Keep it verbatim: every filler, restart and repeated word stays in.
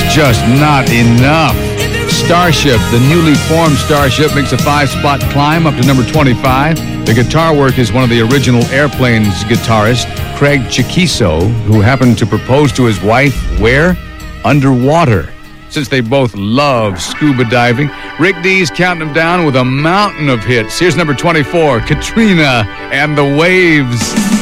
just not enough. Starship, the newly formed Starship, makes a five-spot climb up to number twenty-five. The guitar work is one of the original Airplanes guitarist, Craig Chiquiso, who happened to propose to his wife, where? Underwater. Since they both love scuba diving, Rick Dees counting them down with a mountain of hits. Here's number twenty-four, Katrina and the Waves.